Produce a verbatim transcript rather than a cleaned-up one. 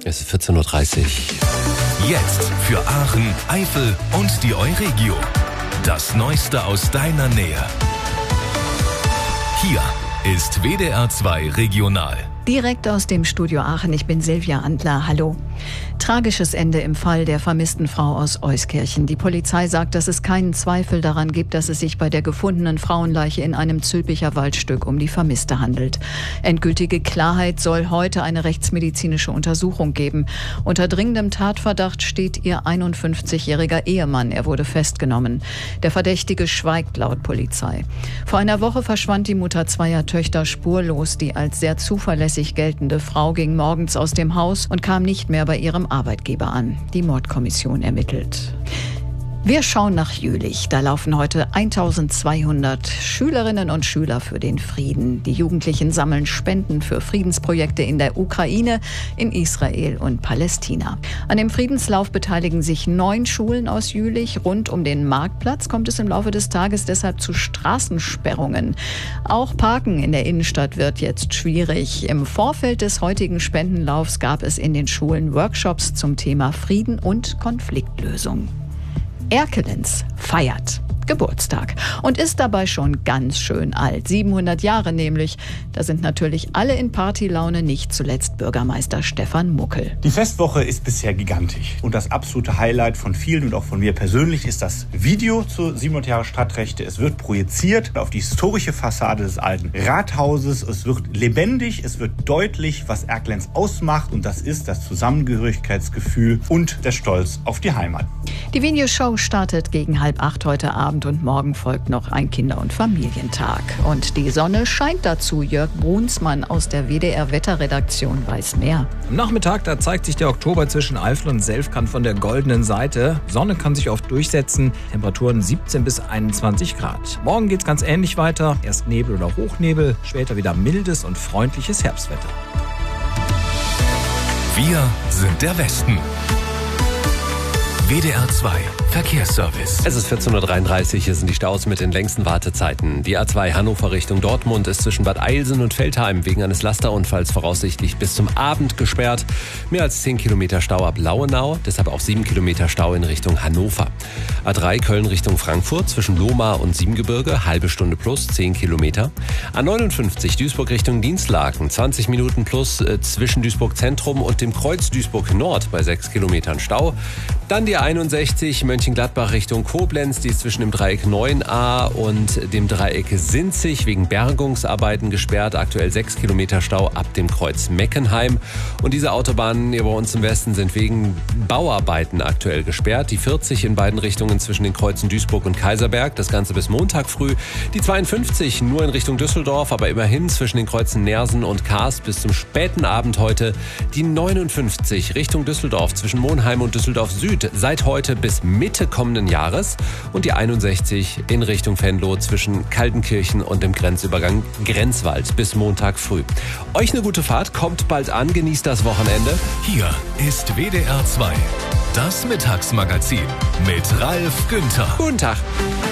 Es ist vierzehn Uhr dreißig. Jetzt für Aachen, Eifel und die Euregio. Das Neueste aus deiner Nähe. Hier ist W D R zwei Regional. Direkt aus dem Studio Aachen, ich bin Silvia Andler, hallo. Tragisches Ende im Fall der vermissten Frau aus Euskirchen. Die Polizei sagt, dass es keinen Zweifel daran gibt, dass es sich bei der gefundenen Frauenleiche in einem Zülpicher Waldstück um die Vermisste handelt. Endgültige Klarheit soll heute eine rechtsmedizinische Untersuchung geben. Unter dringendem Tatverdacht steht ihr einundfünfzigjähriger Ehemann. Er wurde festgenommen. Der Verdächtige schweigt laut Polizei. Vor einer Woche verschwand die Mutter zweier Töchter spurlos. Die als sehr zuverlässig geltende Frau ging morgens aus dem Haus und kam nicht mehr bei ihrem Arbeitgeber an. Die Mordkommission ermittelt. Wir schauen nach Jülich. Da laufen heute eintausendzweihundert Schülerinnen und Schüler für den Frieden. Die Jugendlichen sammeln Spenden für Friedensprojekte in der Ukraine, in Israel und Palästina. An dem Friedenslauf beteiligen sich neun Schulen aus Jülich. Rund um den Marktplatz kommt es im Laufe des Tages deshalb zu Straßensperrungen. Auch Parken in der Innenstadt wird jetzt schwierig. Im Vorfeld des heutigen Spendenlaufs gab es in den Schulen Workshops zum Thema Frieden und Konfliktlösung. Erkelenz feiert Geburtstag und ist dabei schon ganz schön alt. siebenhundert Jahre nämlich. Da sind natürlich alle in Partylaune, nicht zuletzt Bürgermeister Stefan Muckel. Die Festwoche ist bisher gigantisch. Und das absolute Highlight von vielen und auch von mir persönlich ist das Video zu siebenhundert Jahre Stadtrechte. Es wird projiziert auf die historische Fassade des alten Rathauses. Es wird lebendig, es wird deutlich, was Erkelenz ausmacht. Und das ist das Zusammengehörigkeitsgefühl und der Stolz auf die Heimat. Die Videoshow startet gegen halb acht heute Abend und morgen folgt noch ein Kinder- und Familientag. Und die Sonne scheint dazu. Jörg Brunsmann aus der W D R-Wetterredaktion weiß mehr. Am Nachmittag, da zeigt sich der Oktober zwischen Eifel und Selfkant von der goldenen Seite. Sonne kann sich oft durchsetzen. Temperaturen siebzehn bis einundzwanzig Grad. Morgen geht's ganz ähnlich weiter. Erst Nebel oder Hochnebel, später wieder mildes und freundliches Herbstwetter. Wir sind der Westen. W D R zwei Verkehrsservice. Es ist vierzehn Uhr dreiunddreißig, hier sind die Staus mit den längsten Wartezeiten. Die A zwei Hannover Richtung Dortmund ist zwischen Bad Eilsen und Veltheim wegen eines Lasterunfalls voraussichtlich bis zum Abend gesperrt. Mehr als zehn Kilometer Stau ab Lauenau, deshalb auch sieben Kilometer Stau in Richtung Hannover. A drei Köln Richtung Frankfurt zwischen Lohmar und Siebengebirge, halbe Stunde plus, zehn Kilometer. A neunundfünfzig Duisburg Richtung Dienstlaken, zwanzig Minuten plus äh, zwischen Duisburg Zentrum und dem Kreuz Duisburg Nord bei sechs Kilometern Stau. Dann die einundsechzig Mönchengladbach Richtung Koblenz, die ist zwischen dem Dreieck neun a und dem Dreieck Sinzig wegen Bergungsarbeiten gesperrt. Aktuell sechs Kilometer Stau ab dem Kreuz Meckenheim. Und diese Autobahnen hier bei uns im Westen sind wegen Bauarbeiten aktuell gesperrt. Die vierzig in beiden Richtungen zwischen den Kreuzen Duisburg und Kaiserberg, das Ganze bis Montag früh. Die zweiundfünfzig nur in Richtung Düsseldorf, aber immerhin zwischen den Kreuzen Nersen und Kaas bis zum späten Abend heute. Die neunundfünfzig Richtung Düsseldorf zwischen Monheim und Düsseldorf Süd seit heute bis Mitte kommenden Jahres und die einundsechzig in Richtung Venlo zwischen Kaltenkirchen und dem Grenzübergang Grenzwald bis Montag früh. Euch eine gute Fahrt, kommt bald an, genießt das Wochenende. Hier ist W D R zwei, das Mittagsmagazin mit Ralf Günther. Guten Tag.